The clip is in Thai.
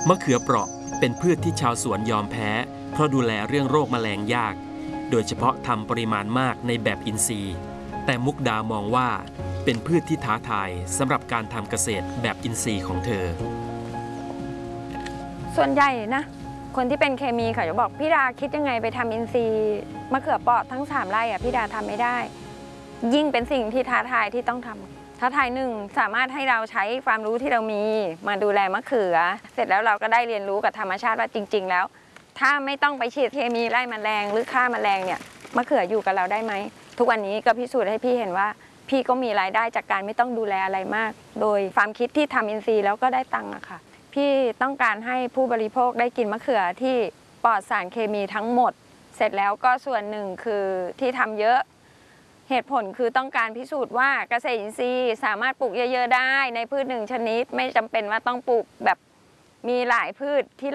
มะเขือเปราะเป็นพืชที่ชาวสวนยอมแพ้เพราะดูแลเรื่องโรคแมลงยากโดยเฉพาะทำปริมาณมากในแบบอินทรีย์แต่มุกดามองว่าเป็นพืชที่ท้าทายสำหรับการทำเกษตรแบบอินทรีย์ของเธอส่วนใหญ่นะคนที่เป็นเคมีเขาจะบอกพี่ดาคิดยังไงไปทำอินทรีย์มะเขือเปราะทั้ง3 ไร่พี่ดาทำไม่ได้ยิ่งเป็นสิ่งที่ท้าทายที่ต้องทำท้าทาย1สามารถให้เราใช้ความรู้ที่เรามีมาดูแลมะเขือเสร็จแล้วเราก็ได้เรียนรู้กับธรรมชาติว่าจริงๆแล้วถ้าไม่ต้องไปฉีดเคมีไล่แมลงหรือฆ่าแมลงเนี่ยมะเขืออยู่กับเราได้ไหมทุกวันนี้ก็พิสูจน์ให้พี่เห็นว่าพี่ก็มีรายได้จากการไม่ต้องดูแลอะไรมากโดยความคิดที่ทำอินทรีย์แล้วก็ได้ตังค์อะค่ะพี่ต้องการให้ผู้บริโภคได้กินมะเขือที่ปลอดสารเคมีทั้งหมดเสร็จแล้วก็ส่วนหนึ่งคือที่ทำเยอะเหตุผลคือต้องการพิสูจน์ว่าเกษตรอินทรีย์สามารถปลูกเยอะๆได้ในพืช1 ชนิดไม่จำเป็นว่าต้องปลูกแบบมีหลายพืชที่